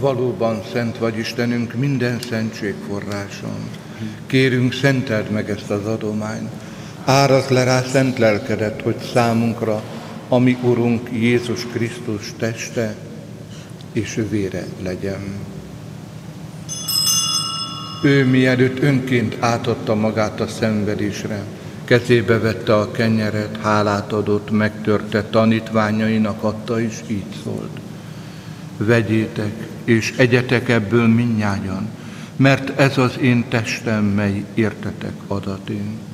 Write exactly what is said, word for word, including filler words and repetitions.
valóban szent vagy Istenünk, minden szentség forráson. Kérünk, szenteld meg ezt az adományt. Árazd le rá szent lelkedet, hogy számunkra, ami Urunk Jézus Krisztus teste és vére legyen. Ő mielőtt önként átadta magát a szenvedésre, kezébe vette a kenyeret, hálát adott, megtörte, tanítványainak adta, és így szólt: vegyétek, és egyetek ebből mindnyájan, mert ez az én testem, mely értetek adatin.